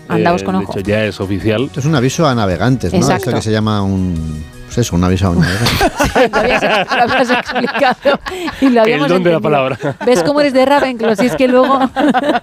Andaos con ojo. De hecho, ya es oficial. Esto es un aviso a navegantes, ¿no? Exacto. Esto que se llama un aviso a navegantes. Lo habías explicado y lo habíamos El don de la entendido. palabra. ¿Ves cómo eres de Ravenclaw? Si es que luego...